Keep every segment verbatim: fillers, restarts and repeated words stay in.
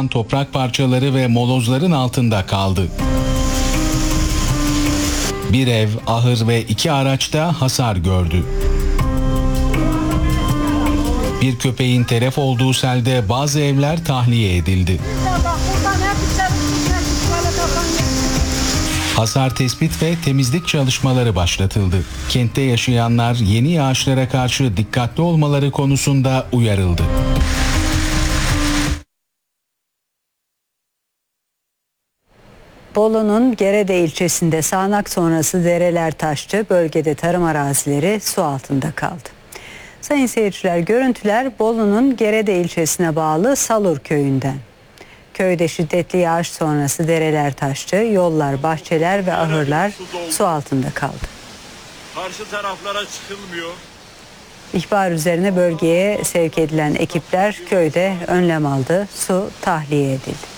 olan toprak parçaları ve molozların altında kaldı. Bir ev, ahır ve iki araçta hasar gördü. Bir köpeğin telef olduğu selde bazı evler tahliye edildi. Hasar tespit ve temizlik çalışmaları başlatıldı. Kentte yaşayanlar yeni yağışlara karşı dikkatli olmaları konusunda uyarıldı. Bolu'nun Gerede ilçesinde sağanak sonrası dereler taştı. Bölgede tarım arazileri su altında kaldı. Sayın seyirciler, görüntüler Bolu'nun Gerede ilçesine bağlı Salur köyünden. Köyde şiddetli yağış sonrası dereler taştı. Yollar, bahçeler ve ahırlar su altında kaldı. Karşı taraflara çıkılmıyor. İhbar üzerine bölgeye sevk edilen ekipler köyde önlem aldı. Su tahliye edildi.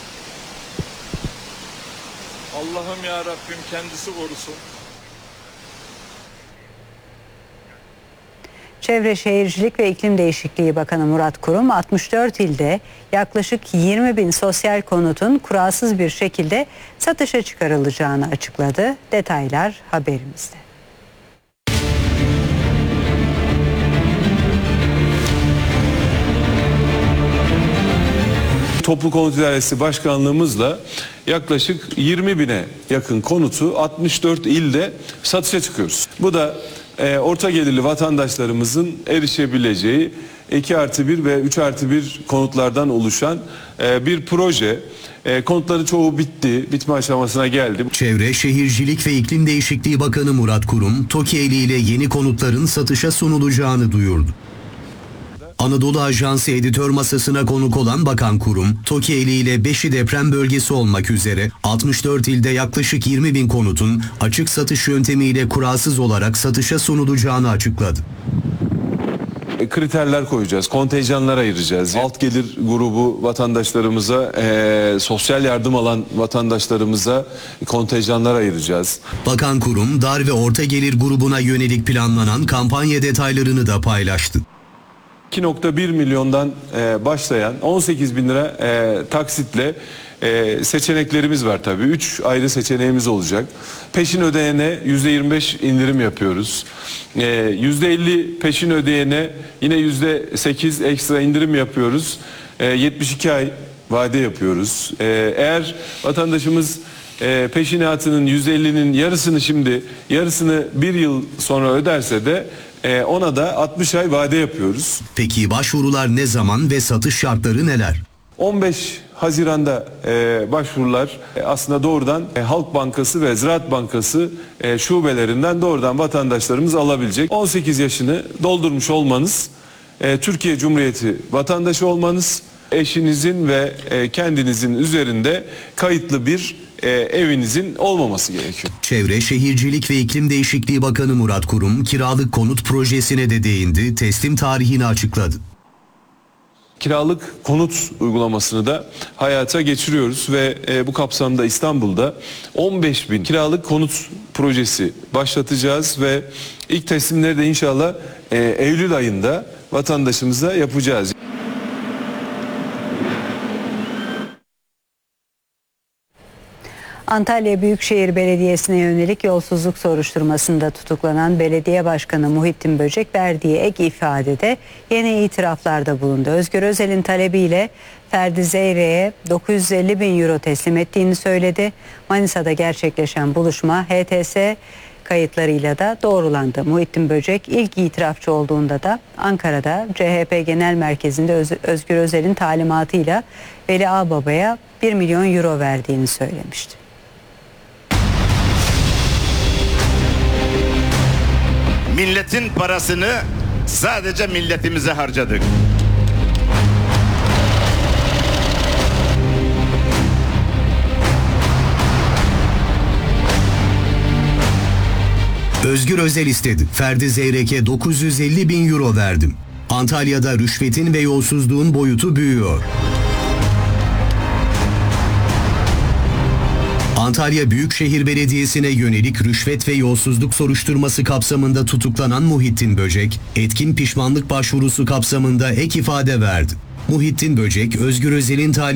Allah'ım ya Rabbim kendisi korusun. Çevre Şehircilik ve İklim Değişikliği Bakanı Murat Kurum, altmış dört ilde yaklaşık yirmi bin sosyal konutun kuralsız bir şekilde satışa çıkarılacağını açıkladı. Detaylar haberimizde. Toplu Konut İdaresi Başkanlığımızla yaklaşık yirmi bine yakın konutu altmış dört ilde satışa çıkıyoruz. Bu da e, orta gelirli vatandaşlarımızın erişebileceği iki artı bir ve üç artı bir konutlardan oluşan e, bir proje. E, konutların çoğu bitti, bitme aşamasına geldi. Çevre, Şehircilik ve İklim Değişikliği Bakanı Murat Kurum, TOKİ ile yeni konutların satışa sunulacağını duyurdu. Anadolu Ajansı editör masasına konuk olan Bakan Kurum, TOKİ ile beşi deprem bölgesi olmak üzere altmış dört ilde yaklaşık yirmi bin konutun açık satış yöntemiyle kuralsız olarak satışa sunulacağını açıkladı. Kriterler koyacağız, kontenjanlar ayıracağız. Alt gelir grubu vatandaşlarımıza, e, sosyal yardım alan vatandaşlarımıza kontenjanlar ayıracağız. Bakan Kurum, dar ve orta gelir grubuna yönelik planlanan kampanya detaylarını da paylaştı. iki nokta bir milyondan e, başlayan on sekiz bin lira e, taksitle e, seçeneklerimiz var tabii. üç ayrı seçeneğimiz olacak. Peşin ödeyene yüzde yirmi beş indirim yapıyoruz. E, yüzde elli peşin ödeyene yine yüzde sekiz ekstra indirim yapıyoruz. E, yetmiş iki ay vade yapıyoruz. E, eğer vatandaşımız e, peşinatının yüzde ellinin yarısını şimdi, yarısını bir yıl sonra öderse de Ee, ona da altmış ay vade yapıyoruz. Peki başvurular ne zaman ve satış şartları neler? on beş Haziran'da e, başvurular e, aslında doğrudan e, Halk Bankası ve Ziraat Bankası e, şubelerinden doğrudan vatandaşlarımız alabilecek. on sekiz yaşını doldurmuş olmanız, e, Türkiye Cumhuriyeti vatandaşı olmanız, eşinizin ve e, kendinizin üzerinde kayıtlı bir e, evinizin olmaması gerekiyor. Çevre, Şehircilik ve İklim Değişikliği Bakanı Murat Kurum, kiralık konut projesine de değindi, teslim tarihini açıkladı. Kiralık konut uygulamasını da hayata geçiriyoruz ve e, bu kapsamda İstanbul'da on beş bin kiralık konut projesi başlatacağız ve ilk teslimleri de inşallah e, Eylül ayında vatandaşımıza yapacağız. Antalya Büyükşehir Belediyesi'ne yönelik yolsuzluk soruşturmasında tutuklanan Belediye Başkanı Muhittin Böcek verdiği ek ifadede yeni itiraflarda bulundu. Özgür Özel'in talebiyle Ferdi Zeyre'ye dokuz yüz elli bin euro teslim ettiğini söyledi. Manisa'da gerçekleşen buluşma H T S kayıtlarıyla da doğrulandı. Muhittin Böcek ilk itirafçı olduğunda da Ankara'da C H P Genel Merkezi'nde Öz Özgür Özel'in talimatıyla Veli Ağbaba'ya bir milyon euro verdiğini söylemişti. Milletin parasını sadece milletimize harcadık. Özgür Özel istedi. Ferdi Zeyrek'e dokuz yüz elli bin euro verdim. Antalya'da rüşvetin ve yolsuzluğun boyutu büyüyor. Antalya Büyükşehir Belediyesi'ne yönelik rüşvet ve yolsuzluk soruşturması kapsamında tutuklanan Muhittin Böcek, etkin pişmanlık başvurusu kapsamında ek ifade verdi. Muhittin Böcek, Özgür Özel'in talimatı